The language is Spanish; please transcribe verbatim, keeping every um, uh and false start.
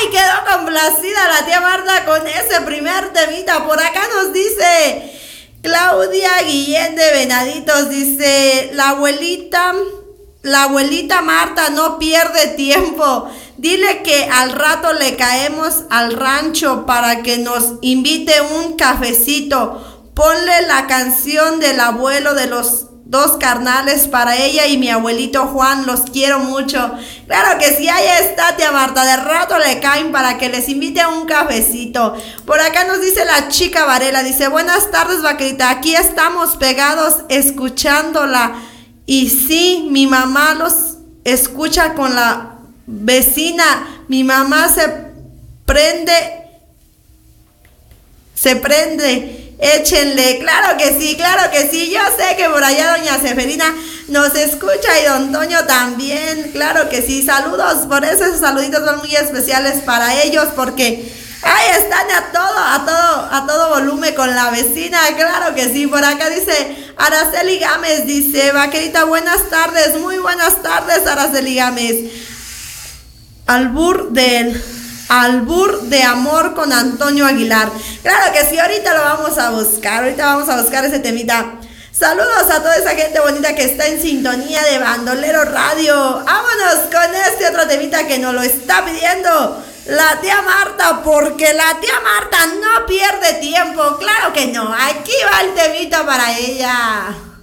Ay, quedó complacida la tía Marta con ese primer temita. Por acá nos dice Claudia Guillén de Venaditos, dice, la abuelita, la abuelita Marta no pierde tiempo. Dile que al rato le caemos al rancho para que nos invite un cafecito. Ponle la canción del abuelo de los dos carnales para ella y mi abuelito Juan, los quiero mucho. Claro que sí, ahí está tía Marta, de rato le caen para que les invite a un cafecito. Por acá nos dice la chica Varela, dice, buenas tardes vaquerita, aquí estamos pegados escuchándola. Y sí, mi mamá los escucha con la vecina, mi mamá se prende, se prende. Échenle, claro que sí, claro que sí. Yo sé que por allá doña Seferina nos escucha y don Toño también, claro que sí. Saludos, por eso esos saluditos son muy especiales para ellos, porque ahí están a todo, a todo, a todo volumen con la vecina, claro que sí. Por acá dice Araceli Gámez, dice, vaquerita, buenas tardes, muy buenas tardes, Araceli Gámez. Albur del... Albur de amor con Antonio Aguilar. Claro que sí, ahorita lo vamos a buscar. Ahorita vamos a buscar ese temita. Saludos a toda esa gente bonita que está en sintonía de Bandolero Radio. Vámonos con este otro temita que nos lo está pidiendo la tía Marta, porque la tía Marta no pierde tiempo. Claro que no. Aquí va el temita para ella.